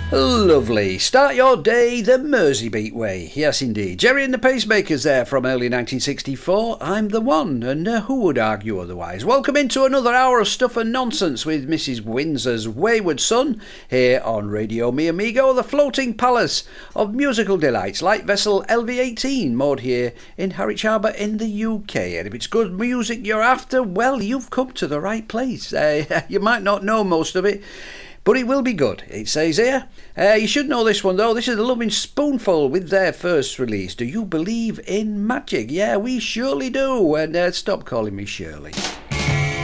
Lovely. Start your day the Merseybeat way. Yes, indeed. Jerry and the Pacemakers there from early 1964. I'm the one, and who would argue otherwise? Welcome into another hour of stuff and nonsense with Mrs. Windsor's Wayward Son here on Radio Mi Amigo, the floating palace of musical delights, light vessel LV18, moored here in Harwich Harbour in the UK. And if it's good music you're after, well, you've come to the right place. You might not know most of it, but it will be good, it says here. You should know this one, though. This is the Loving Spoonful with their first release. Do you believe in magic? Yeah, we surely do. And stop calling me Shirley.